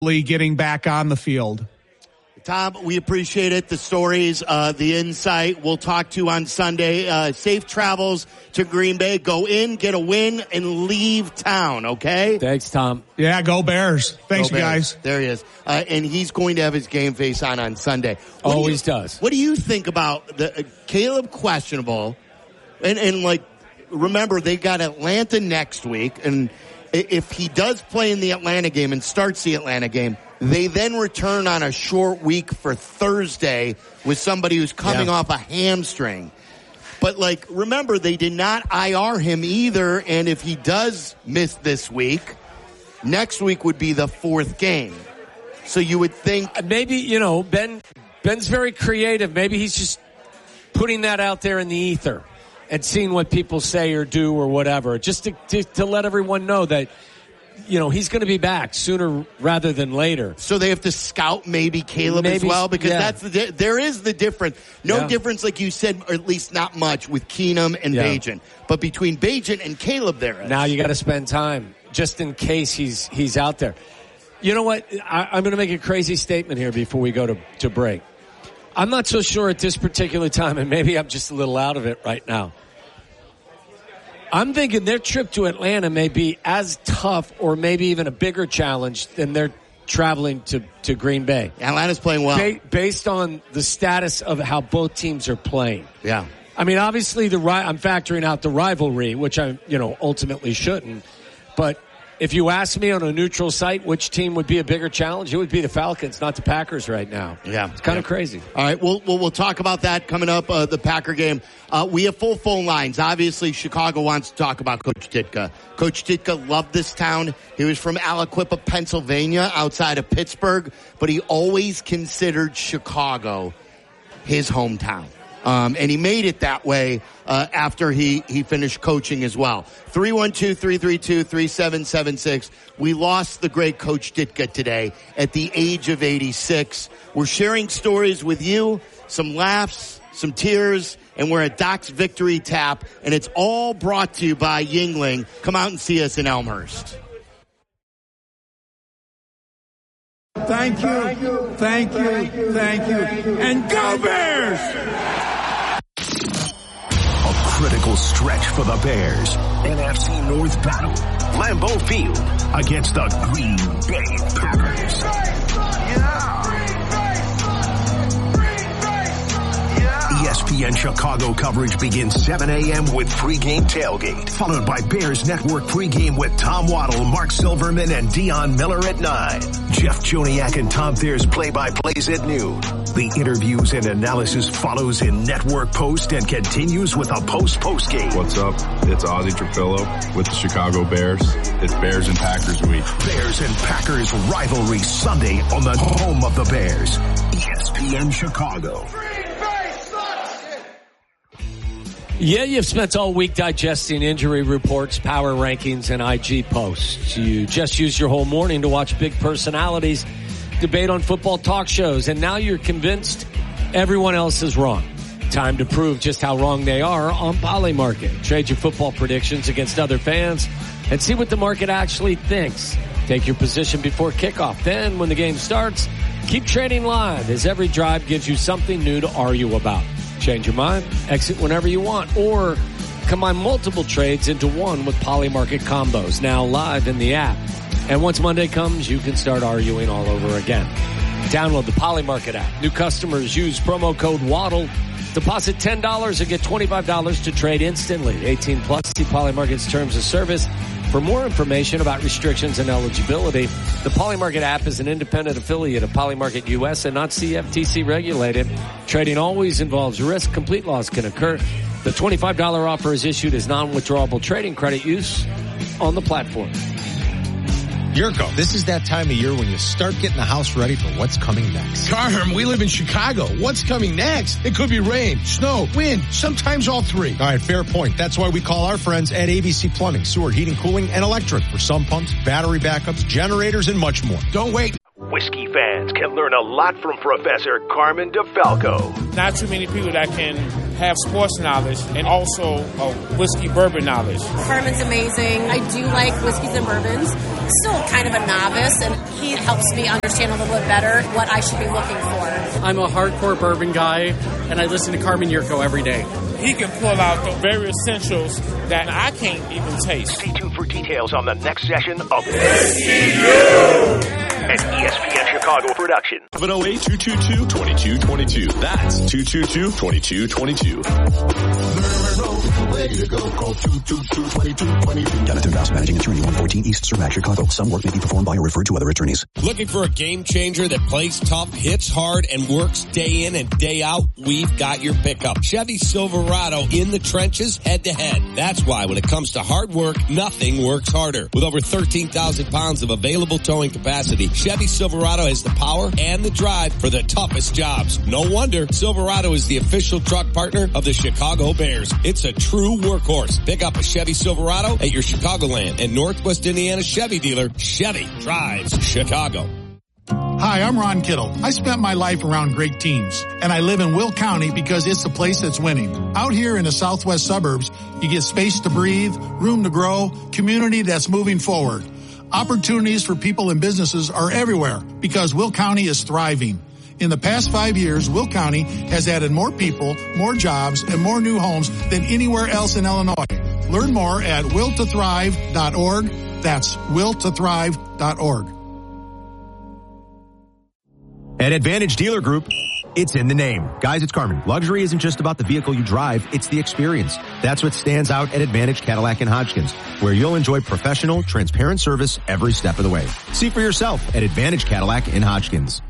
getting back on the field. Tom, we appreciate it. The stories, the insight. We'll talk to you on Sunday. Safe travels to Green Bay. Go in, get a win, and leave town, okay? Thanks, Tom. Yeah, go Bears. Thanks, go Bears. Guys. There he is. And he's going to have his game face on Sunday. Always does. What do you think about the Caleb questionable? And like, remember, they got Atlanta next week, and if he does play in the Atlanta game and starts the Atlanta game, they then return on a short week for Thursday with somebody who's coming off a hamstring. But, like, remember, they did not IR him either, and if he does miss this week, next week would be the fourth game. So you would think... Maybe, Ben's very creative. Maybe he's just putting that out there in the ether and seeing what people say or do or whatever, just to let everyone know that, he's going to be back sooner rather than later. So they have to scout maybe Caleb as well, because there is the difference. No difference, like you said, or at least not much, with Keenum and Bagent. But between Bagent and Caleb there is. Now you got to spend time just in case he's out there. You know what? I'm going to make a crazy statement here before we go to break. I'm not so sure at this particular time, and maybe I'm just a little out of it right now. I'm thinking their trip to Atlanta may be as tough or maybe even a bigger challenge than their traveling to Green Bay. Atlanta's playing well. Based on the status of how both teams are playing. Yeah. I mean, obviously, I'm factoring out the rivalry, which I, ultimately shouldn't. But if you ask me on a neutral site which team would be a bigger challenge, it would be the Falcons, not the Packers right now. Yeah. It's kind of crazy. All right, we'll talk about that coming up, the Packer game. We have full phone lines. Obviously, Chicago wants to talk about Coach Ditka. Coach Ditka loved this town. He was from Aliquippa, Pennsylvania, outside of Pittsburgh, but he always considered Chicago his hometown. And he made it that way after he finished coaching as well. 312-332-3776. We lost the great Coach Ditka today at the age of 86. We're sharing stories with you, some laughs, some tears, and we're at Doc's Victory Tap, and it's all brought to you by Yuengling. Come out and see us in Elmhurst. Thank you, thank you, thank you, and go Bears! A critical stretch for the Bears. NFC North battle. Lambeau Field against the Green Bay Packers. ESPN Chicago coverage begins 7 a.m. with pregame tailgate, followed by Bears Network pregame with Tom Waddle, Mark Silverman, and Deion Miller at 9. Jeff Joniak and Tom Thayer's play-by-plays at noon. The interviews and analysis follows in network post and continues with a post-game. What's up? It's Ozzie Trapillo with the Chicago Bears. It's Bears and Packers week. Bears and Packers rivalry Sunday on the home of the Bears. ESPN Chicago. Yeah, you've spent all week digesting injury reports, power rankings, and IG posts. You just used your whole morning to watch big personalities debate on football talk shows, and now you're convinced everyone else is wrong. Time to prove just how wrong they are on Polymarket. Trade your football predictions against other fans and see what the market actually thinks. Take your position before kickoff. Then, when the game starts, keep trading live as every drive gives you something new to argue about. Change your mind, exit whenever you want, or combine multiple trades into one with Polymarket combos, now live in the app. And once Monday comes, you can start arguing all over again. Download the Polymarket app. New customers use promo code WADDLE. Deposit $10 and get $25 to trade instantly. 18 plus. See Polymarket's terms of service. For more information about restrictions and eligibility, the Polymarket app is an independent affiliate of Polymarket US and not CFTC regulated. Trading always involves risk. Complete loss can occur. The $25 offer is issued as non-withdrawable trading credit use on the platform. Yurko, this is that time of year when you start getting the house ready for what's coming next. Carm, we live in Chicago. What's coming next? It could be rain, snow, wind, sometimes all three. All right, fair point. That's why we call our friends at ABC Plumbing, Sewer, Heating, Cooling, and Electric for sump pumps, battery backups, generators, and much more. Don't wait. Whiskey fans can learn a lot from Professor Carmen DeFalco. Not too many people that can have sports knowledge and also whiskey bourbon knowledge. Carmen's amazing. I do like whiskeys and bourbons. Still kind of a novice, and he helps me understand a little bit better what I should be looking for. I'm a hardcore bourbon guy, and I listen to Carmen Yurko every day. He can pull out the very essentials that I can't even taste. Stay tuned for details on the next session of Whiskey an ESPN Chicago production. 708-222-2222. That's 222-2222. Jonathan Rouse, managing attorney, 114 East Surratt, Chicago. Some work may be performed by or referred to other attorneys. Looking for a game changer that plays tough, hits hard, and works day in and day out? We've got your pickup. Chevy Silverado in the trenches, head to head. That's why when it comes to hard work, nothing works harder. With over 13,000 pounds of available towing capacity, Chevy Silverado has the power and the drive for the toughest jobs. No wonder Silverado is the official truck partner of the Chicago Bears. It's a true workhorse. Pick up a Chevy Silverado at your Chicagoland and Northwest Indiana Chevy dealer. Chevy drives Chicago. Hi, I'm Ron Kittle. I spent my life around great teams, and I live in Will County because it's the place that's winning. Out here in the southwest suburbs, you get space to breathe, room to grow, community that's moving forward. Opportunities for people and businesses are everywhere because Will County is thriving. In the past 5 years, Will County has added more people, more jobs, and more new homes than anywhere else in Illinois. Learn more at willtothrive.org. That's willtothrive.org. At Advantage Dealer Group, it's in the name. Guys, it's Carmen. Luxury isn't just about the vehicle you drive, it's the experience. That's what stands out at Advantage Cadillac in Hodgkins, where you'll enjoy professional, transparent service every step of the way. See for yourself at Advantage Cadillac in Hodgkins.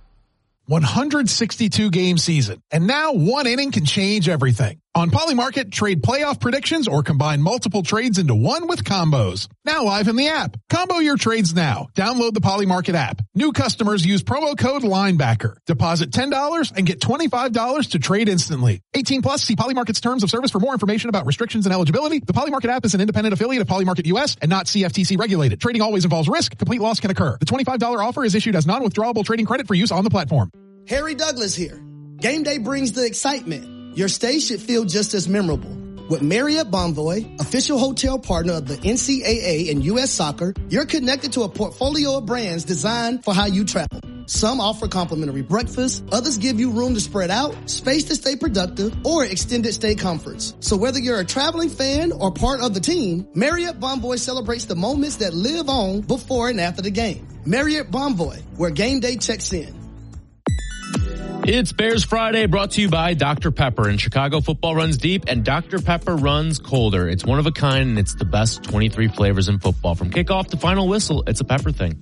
162 game season, and now one inning can change everything. On Polymarket, trade playoff predictions or combine multiple trades into one with combos. Now live in the app. Combo your trades now. Download the Polymarket app. New customers use promo code LINEBACKER. Deposit $10 and get $25 to trade instantly. 18 plus, see Polymarket's terms of service for more information about restrictions and eligibility. The Polymarket app is an independent affiliate of Polymarket US and not CFTC regulated. Trading always involves risk. Complete loss can occur. The $25 offer is issued as non-withdrawable trading credit for use on the platform. Harry Douglas here. Game day brings the excitement. Your stay should feel just as memorable. With Marriott Bonvoy, official hotel partner of the NCAA and U.S. Soccer, you're connected to a portfolio of brands designed for how you travel. Some offer complimentary breakfast, others give you room to spread out, space to stay productive, or extended stay comforts. So whether you're a traveling fan or part of the team, Marriott Bonvoy celebrates the moments that live on before and after the game. Marriott Bonvoy, where game day checks in. It's Bears Friday, brought to you by Dr. Pepper. And Chicago football runs deep, and Dr. Pepper runs colder. It's one of a kind, and it's the best 23 flavors in football. From kickoff to final whistle, it's a Pepper thing.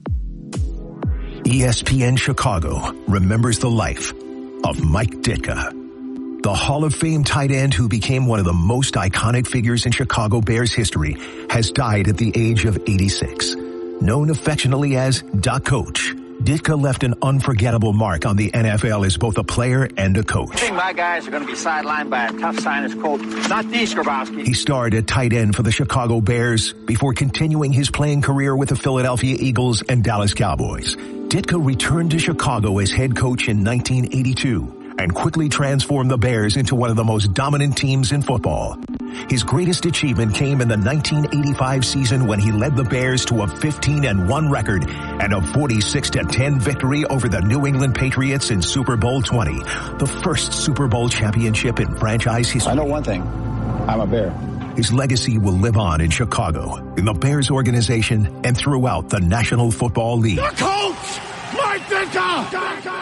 ESPN Chicago remembers the life of Mike Ditka. The Hall of Fame tight end who became one of the most iconic figures in Chicago Bears history has died at the age of 86. Known affectionately as Doc Coach, Ditka left an unforgettable mark on the NFL as both a player and a coach. I think my guys are going to be sidelined by a tough sinus cold, not these, Grabowski. He starred at tight end for the Chicago Bears before continuing his playing career with the Philadelphia Eagles and Dallas Cowboys. Ditka returned to Chicago as head coach in 1982 and quickly transformed the Bears into one of the most dominant teams in football. His greatest achievement came in the 1985 season when he led the Bears to a 15-1 record and a 46-10 victory over the New England Patriots in Super Bowl 20, the first Super Bowl championship in franchise history. I know one thing. I'm a Bear. His legacy will live on in Chicago, in the Bears organization, and throughout the National Football League. The coach, Mike Ditka!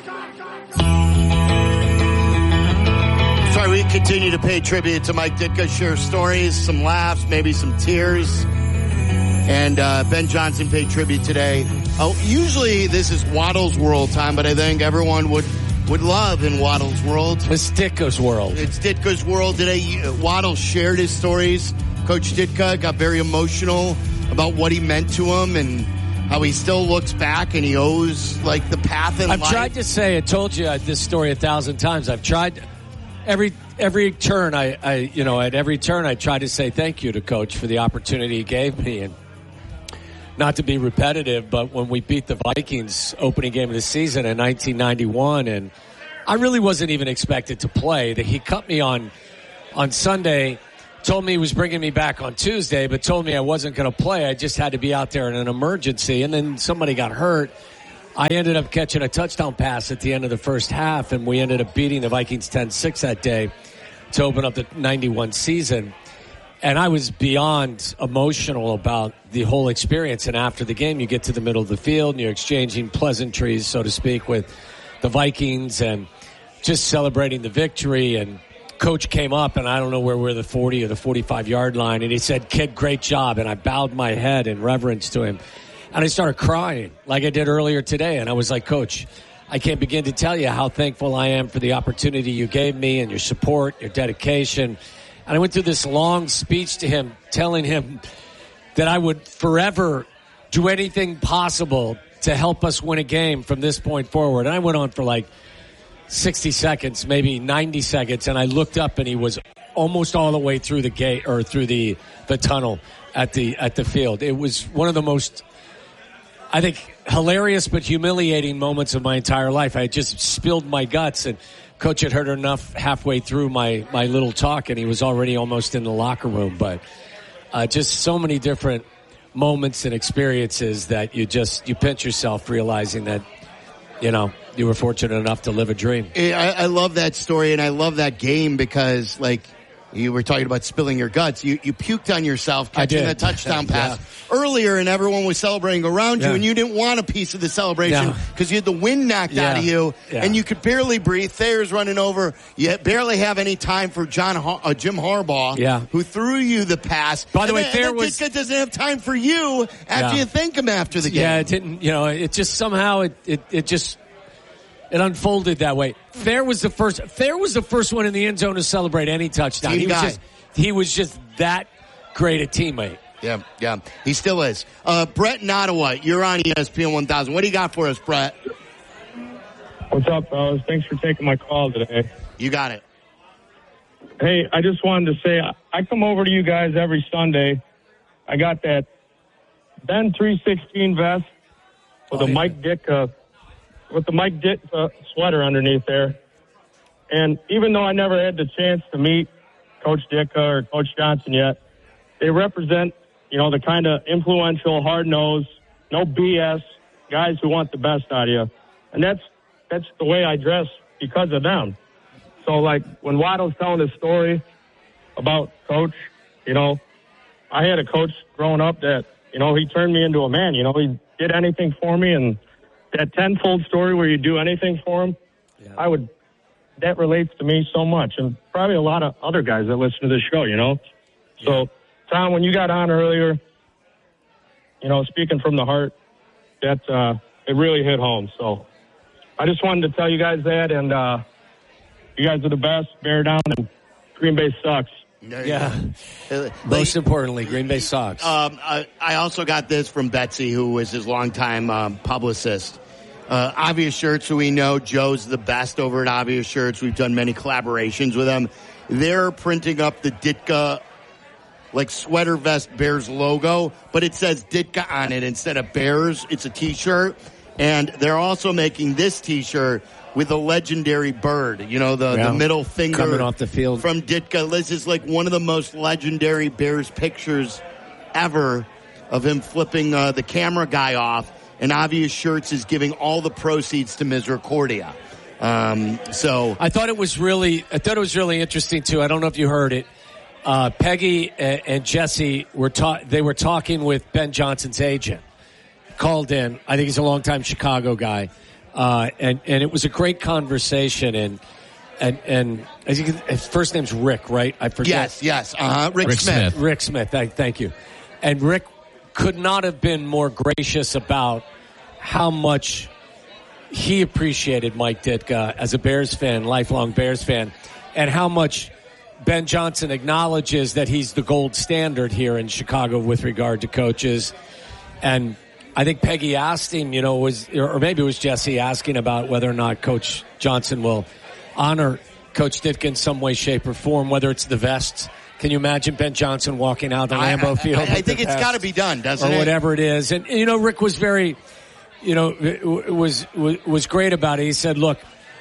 Sorry, we continue to pay tribute to Mike Ditka, share stories, some laughs, maybe some tears. And Ben Johnson paid tribute today. Usually this is Waddle's World time, but I think everyone would love in Waddle's World. It's Ditka's world. It's Ditka's world. Today, Waddle shared his stories. Coach Ditka got very emotional about what he meant to him and how he still looks back and he owes like the path in life. I've tried to say, I told you this story 1,000 times. I've tried every turn. At every turn I try to say thank you to Coach for the opportunity he gave me, and not to be repetitive, but when we beat the Vikings opening game of the season in 1991, and I really wasn't even expected to play. He cut me on Sunday, told me he was bringing me back on Tuesday, but told me I wasn't going to play. I just had to be out there in an emergency. And then somebody got hurt. I ended up catching a touchdown pass at the end of the first half, and we ended up beating the Vikings 10-6 that day to open up the 91 season. And I was beyond emotional about the whole experience. And after the game, you get to the middle of the field, and you're exchanging pleasantries, so to speak, with the Vikings and just celebrating the victory. And Coach came up, and I don't know where we're the 40 or the 45-yard line, and he said, "Kid, great job." And I bowed my head in reverence to him. And I started crying like I did earlier today. And I was like, "Coach, I can't begin to tell you how thankful I am for the opportunity you gave me and your support, your dedication." And I went through this long speech to him, telling him that I would forever do anything possible to help us win a game from this point forward. And I went on for like 60 seconds, maybe 90 seconds, and I looked up, and he was almost all the way through the gate or through the tunnel at the field. It was one of the most, I think, hilarious but humiliating moments of my entire life. I had just spilled my guts, and Coach had heard enough halfway through my little talk, and he was already almost in the locker room. But just so many different moments and experiences that you pinch yourself realizing that, you were fortunate enough to live a dream. I love that story, and I love that game because, like, you were talking about spilling your guts. You puked on yourself catching a touchdown pass earlier, and everyone was celebrating around you, and you didn't want a piece of the celebration because you had the wind knocked out of you, and you could barely breathe. Thayer's running over. You barely have any time for Jim Harbaugh, who threw you the pass. By the way, Thayer doesn't have time for you after you thank him after the game. Yeah, it didn't. It just somehow it unfolded that way. Thayer was the first one in the end zone to celebrate any touchdown. He was just that great a teammate. Yeah, he still is. Brett in Ottawa, you're on ESPN 1000. What do you got for us, Brett? What's up, fellas? Thanks for taking my call today. You got it. Hey, I just wanted to say, I come over to you guys every Sunday. I got that Ben 316 vest with Mike Ditka sweater underneath there. And even though I never had the chance to meet Coach Ditka or Coach Johnson yet, they represent, the kind of influential, hard-nosed, no BS guys who want the best out of you. And that's the way I dress because of them. So, like, when Waddle's telling his story about Coach, I had a coach growing up that, he turned me into a man. He did anything for me, and that tenfold story where you do anything for him, that relates to me so much, and probably a lot of other guys that listen to this show, So, Tom, when you got on earlier, speaking from the heart, that it really hit home. So, I just wanted to tell you guys that, and you guys are the best. Bear down, and Green Bay sucks. Most importantly, Green Bay sucks. I also got this from Betsy, who was his longtime publicist. Obvious Shirts, who we know, Joe's the best over at Obvious Shirts. We've done many collaborations with them. They're printing up the Ditka, sweater vest Bears logo, but it says Ditka on it instead of Bears. It's a T-shirt. And they're also making this T-shirt with a legendary bird, the middle finger coming off the field from Ditka. This is one of the most legendary Bears pictures ever of him flipping the camera guy off. And Obvious Shirts is giving all the proceeds to Misericordia. So I thought it was really interesting too. I don't know if you heard it. Peggy and Jesse were talking with Ben Johnson's agent. Called in. I think he's a longtime Chicago guy. And it was a great conversation, and I think his first name's Rick, right? I forget. Yes. Rick Smith. Rick Smith. Thank you. And Rick could not have been more gracious about how much he appreciated Mike Ditka as a Bears fan, lifelong Bears fan, and how much Ben Johnson acknowledges that he's the gold standard here in Chicago with regard to coaches. And I think Peggy asked him, or maybe it was Jesse asking about whether or not Coach Johnson will honor Coach Ditka in some way, shape, or form, whether it's the vests. Can you imagine Ben Johnson walking out the Lambeau Field? I think it's got to be done, doesn't it? Or whatever it is. And, Rick was very, was great about it. He said, look,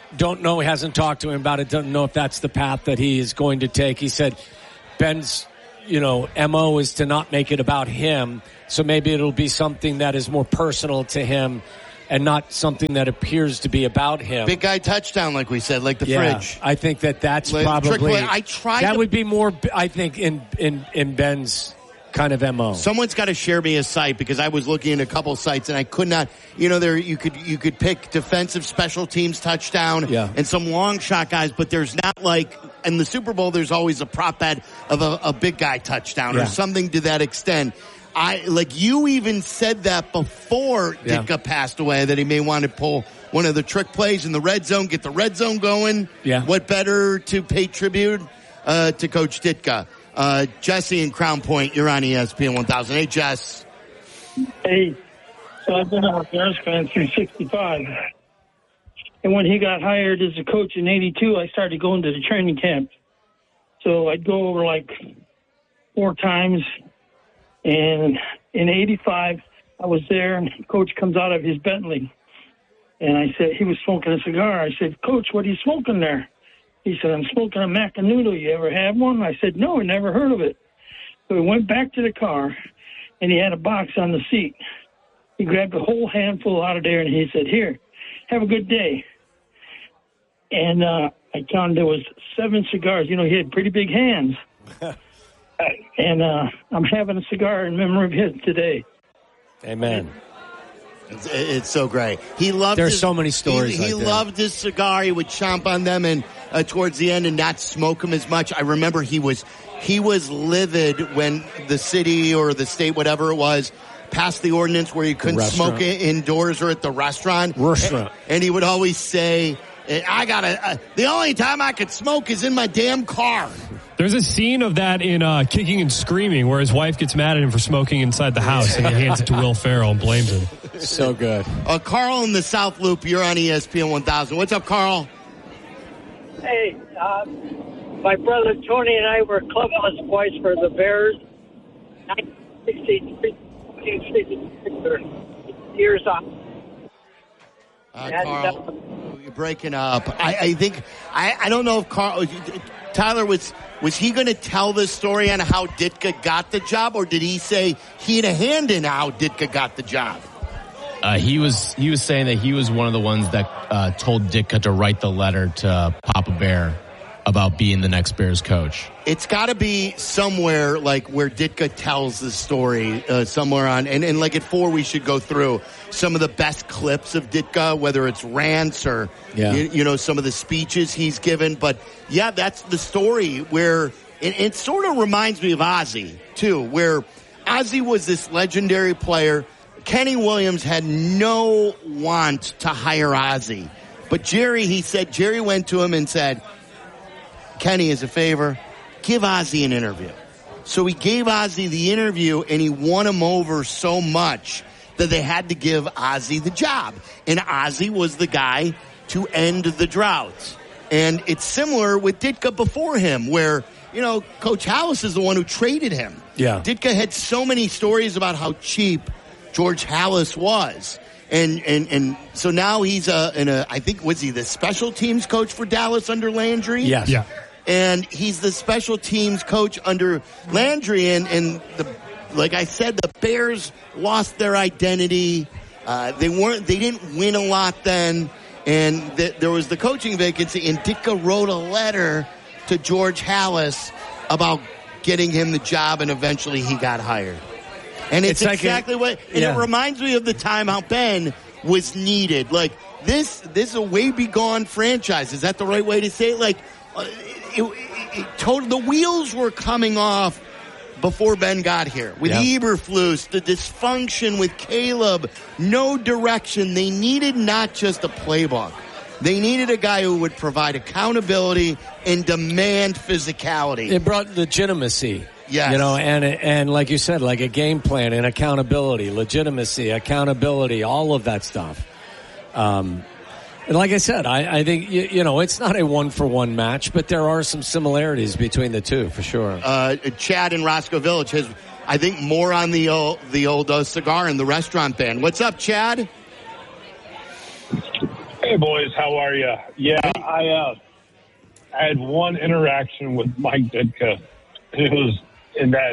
don't know, hasn't talked to him about it, doesn't know if that's the path that he is going to take. He said Ben's, MO is to not make it about him, so maybe it'll be something that is more personal to him and not something that appears to be about him. Big guy touchdown, like we said, like the fridge. I think that's like, probably... that would be more, I think, in Ben's kind of MO. Someone's got to share me a site, because I was looking at a couple sites and I could not, there you could pick defensive special teams touchdown and some long shot guys, but there's not like in the Super Bowl there's always a prop bet of a big guy touchdown or something to that extent. You even said that before Ditka passed away, that he may want to pull one of the trick plays in the red zone, get the red zone going. Yeah. What better to pay tribute to Coach Ditka? Jesse in Crown Point, you're on ESPN 1000. Hey, Jess. Hey, so I've been a Bears fan through 65. And when he got hired as a coach in 82, I started going to the training camp. So I'd go over like 4 times. And in 85, I was there, and Coach comes out of his Bentley. And I said, he was smoking a cigar. I said, Coach, what are you smoking there? He said, I'm smoking a Macanudo. You ever have one? I said, no, I never heard of it. So we went back to the car, and he had a box on the seat. He grabbed a whole handful out of there, and he said, here, have a good day. And I counted there was 7 cigars. He had pretty big hands. And I'm having a cigar in memory of him today. Amen. It's so great. He loved. There's so many stories. He loved his cigar. He would chomp on them and towards the end and not smoke them as much. I remember he was livid when the city or the state, whatever it was, passed the ordinance where you couldn't smoke it indoors or at the restaurant. And he would always say, the only time I could smoke is in my damn car. There's a scene of that in Kicking and Screaming where his wife gets mad at him for smoking inside the house and he hands it to Will Ferrell and blames him. So good. Carl in the South Loop, you're on ESPN 1000. What's up, Carl? Hey, my brother Tony and I were clubhouse boys for the Bears. 1963 years on. Carl, you're breaking up. I think I don't know if Tyler was he going to tell the story on how Ditka got the job, or did he say he had a hand in how Ditka got the job? He was saying that he was one of the ones that told Ditka to write the letter to Papa Bear about being the next Bears coach. It's got to be somewhere like where Ditka tells the story somewhere on, and like at 4 we should go through some of the best clips of Ditka, whether it's rants or some of the speeches he's given. But yeah, that's the story where it sort of reminds me of Ozzie too, where Ozzie was this legendary player. Kenny Williams had no want to hire Ozzie, but Jerry went to him and said, Kenny, as a favor, give Ozzie an interview. So he gave Ozzie the interview, and he won him over so much that they had to give Ozzie the job. And Ozzie was the guy to end the drought. And it's similar with Ditka before him, where, Coach Halas is the one who traded him. Yeah. Ditka had so many stories about how cheap George Halas was. And so now he's I think, was he the special teams coach for Dallas under Landry? Yes. Yeah. And he's the special teams coach under Landry, and like I said, the Bears lost their identity. They didn't win a lot then, and there was the coaching vacancy, and Ditka wrote a letter to George Halas about getting him the job, and eventually he got hired. And it's exactly it reminds me of the time how Ben was needed. Like this is a way begone franchise. Is that the right way to say it? Like, the wheels were coming off before Ben got here. With Eberflus, the dysfunction with Caleb, no direction. They needed not just a playbook. They needed a guy who would provide accountability and demand physicality. It brought legitimacy. Yes. And like you said, like a game plan and accountability, legitimacy, accountability, all of that stuff. And like I said, I think, it's not a 1-for-1 match, but there are some similarities between the two, for sure. Chad in Roscoe Village has, I think, more on the old cigar in the restaurant ban. What's up, Chad? Hey, boys, how are you? Yeah, I had one interaction with Mike Ditka. It was in that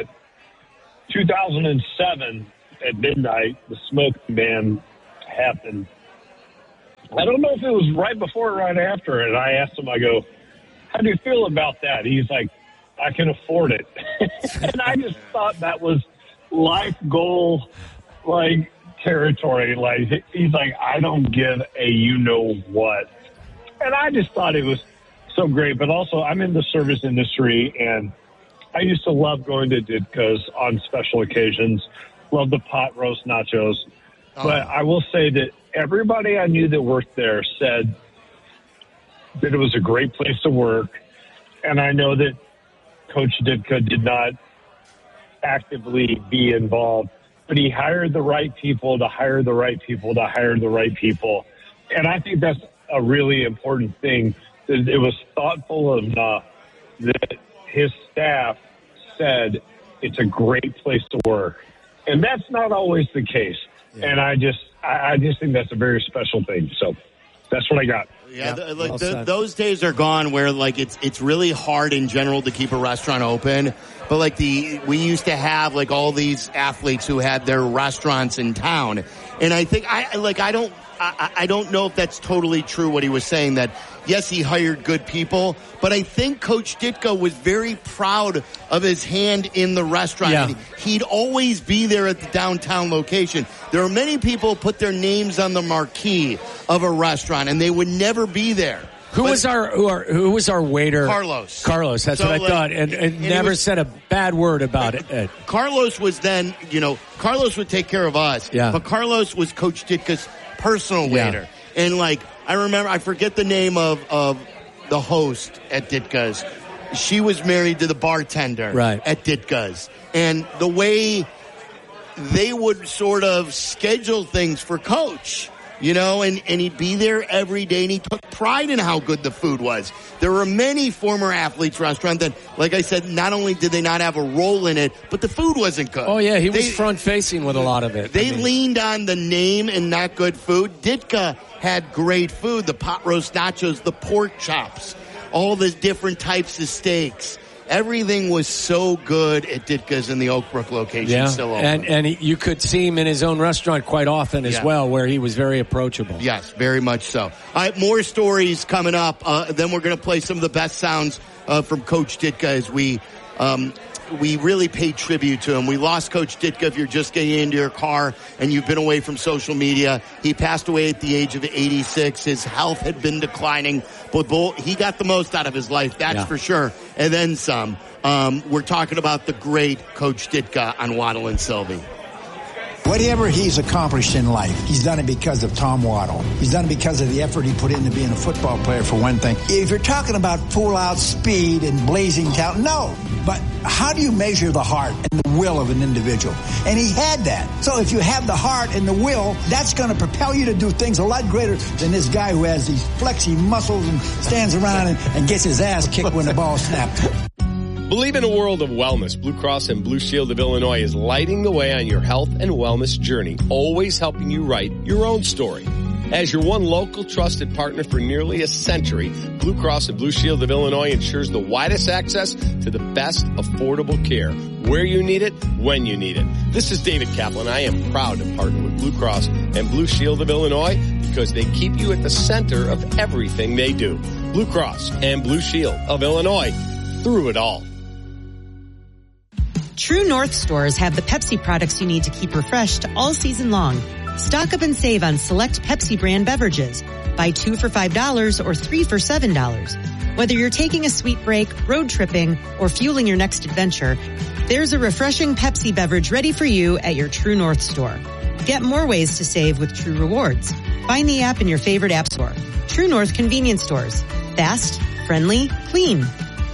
2007 at midnight, the smoking ban happened. I don't know if it was right before or right after, and I asked him, I go, how do you feel about that? He's like, I can afford it. And I just thought that was life goal, like, territory. Like, he's like, I don't give a you-know-what. And I just thought it was so great. But also, I'm in the service industry, and I used to love going to Ditka's on special occasions. Love the pot roast nachos. But I will say that everybody I knew that worked there said that it was a great place to work. And I know that Coach Ditka did not actively be involved, but he hired the right people to hire the right people to hire the right people. And I think that's a really important thing. It was thoughtful enough that his staff said it's a great place to work. And that's not always the case. Yeah. And I just think that's a very special thing. So that's what I got. Yeah, those days are gone where like it's really hard in general to keep a restaurant open. But like we used to have like all these athletes who had their restaurants in town. And I think I don't know if that's totally true what he was saying, that yes, he hired good people, but I think Coach Ditka was very proud of his hand in the restaurant. Yeah. He'd always be there at the downtown location. There are many people who put their names on the marquee of a restaurant and they would never be there. Who was our waiter? Carlos. That's what I thought, and never said a bad word about it. Carlos was then, Carlos would take care of us. Yeah. But Carlos was Coach Ditka's personal waiter. And like, I remember, I forget the name of the host at Ditka's. She was married to the bartender at Ditka's. And the way they would sort of schedule things for Coach, and he'd be there every day, and he took pride in how good the food was. There were many former athletes' restaurants that, like I said, not only did they not have a role in it, but the food wasn't good. Oh, yeah, he was front-facing with a lot of it. They leaned on the name and not good food. Ditka had great food, the pot roast nachos, the pork chops, all the different types of steaks. Everything was so good at Ditka's in the Oak Brook location. Still open. And you could see him in his own restaurant quite often as well, where he was very approachable. Yes, very much so. All right, more stories coming up. Then we're going to play some of the best sounds from Coach Ditka as we really paid tribute to him. We lost Coach Ditka. If you're just getting into your car and you've been away from social media, he passed away at the age of 86. His health had been declining, but he got the most out of his life, that's for sure, and then some. We're talking about the great Coach Ditka on Waddle and Sylvie. Whatever he's accomplished in life, he's done it because of Tom Waddle. He's done it because of the effort he put into being a football player, for one thing. If you're talking about full-out speed and blazing talent, no. But how do you measure the heart and the will of an individual? And he had that. So if you have the heart and the will, that's going to propel you to do things a lot greater than this guy who has these flexy muscles and stands around and gets his ass kicked when the ball snapped. Believe in a world of wellness. Blue Cross and Blue Shield of Illinois is lighting the way on your health and wellness journey, always helping you write your own story. As your one local trusted partner for nearly a century, Blue Cross and Blue Shield of Illinois ensures the widest access to the best affordable care, where you need it, when you need it. This is David Kaplan. I am proud to partner with Blue Cross and Blue Shield of Illinois because they keep you at the center of everything they do. Blue Cross and Blue Shield of Illinois, through it all. True North stores have the Pepsi products you need to keep refreshed all season long. Stock up and save on select Pepsi brand beverages. Buy 2 for $5 or 3 for $7. Whether you're taking a sweet break, road tripping, or fueling your next adventure, there's a refreshing Pepsi beverage ready for you at your True North store. Get more ways to save with True Rewards. Find the app in your favorite app store. True North convenience stores. Fast, friendly, clean.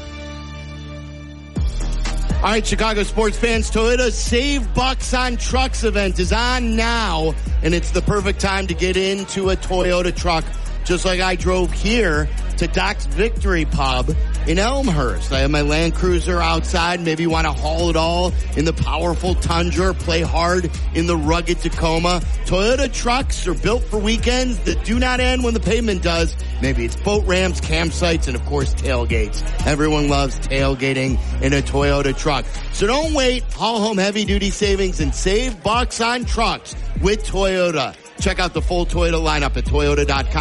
All right, Chicago sports fans, Toyota's Save Bucks on Trucks event is on now, and it's the perfect time to get into a Toyota truck, just like I drove here to Doc's Victory Pub in Elmhurst. I have my Land Cruiser outside. Maybe you want to haul it all in the powerful Tundra, play hard in the rugged Tacoma. Toyota trucks are built for weekends that do not end when the pavement does. Maybe it's boat ramps, campsites, and of course tailgates. Everyone loves tailgating in a Toyota truck. So don't wait. Haul home heavy duty savings and save bucks on trucks with Toyota. Check out the full Toyota lineup at Toyota.com.